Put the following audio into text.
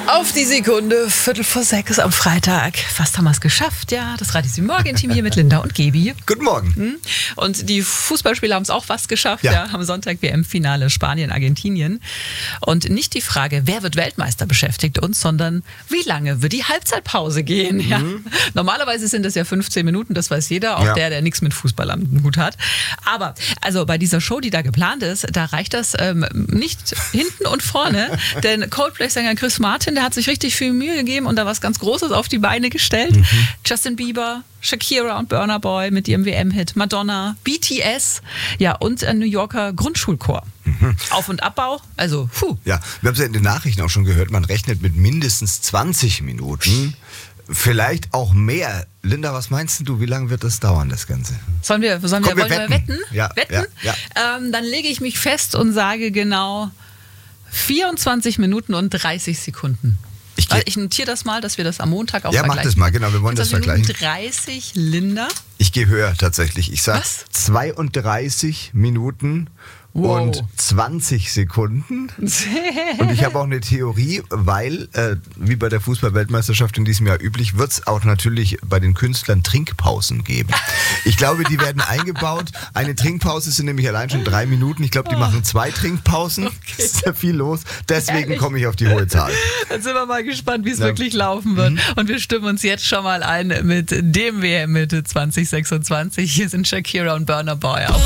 Auf die Sekunde, 5:45 am Freitag. Fast haben wir es geschafft, ja. Das Radio 7 Morgen-Team hier mit Linda und Gebi. Guten Morgen. Und die Fußballspieler haben es auch fast geschafft, ja. Am Sonntag WM-Finale Spanien, Argentinien. Und nicht die Frage, wer wird Weltmeister, beschäftigt uns, sondern wie lange wird die Halbzeitpause gehen? Ja. Normalerweise sind es ja 15 Minuten, das weiß jeder, auch der nichts mit Fußball am Hut hat. Aber also bei dieser Show, die da geplant ist, da reicht das nicht hinten und vorne, denn Coldplay-Sänger Chris Martin, der hat sich richtig viel Mühe gegeben und da was ganz Großes auf die Beine gestellt. Justin Bieber, Shakira und Burna Boy mit ihrem WM-Hit, Madonna, BTS, ja, und ein New Yorker Grundschulchor. Auf- und Abbau, also Ja, wir haben es ja in den Nachrichten auch schon gehört, man rechnet mit mindestens 20 Minuten, vielleicht auch mehr. Linda, was meinst du, wie lange wird das dauern, das Ganze? Wollen wir wetten? Ja, wetten? Ja. Dann lege ich mich fest und sage genau 24 Minuten und 30 Sekunden. Ich notiere das mal, dass wir das am Montag auch vergleichen. Ja, mach das mal, genau, wir wollen das vergleichen. 30, Linda. Ich gehe höher tatsächlich. Ich sage 32 Minuten und 20 Sekunden. Und ich habe auch eine Theorie, weil, wie bei der Fußball-Weltmeisterschaft in diesem Jahr üblich, wird es auch natürlich bei den Künstlern Trinkpausen geben. Ich glaube, die werden eingebaut. Eine Trinkpause sind nämlich allein schon 3 Minuten. Ich glaube, die machen 2 Trinkpausen. Okay. Ist ja viel los. Deswegen komme ich auf die hohe Zahl. Dann sind wir mal gespannt, wie es wirklich laufen wird. Und wir stimmen uns jetzt schon mal ein mit dem WM-Mitte 2026. Hier sind Shakira und Burna Boy auf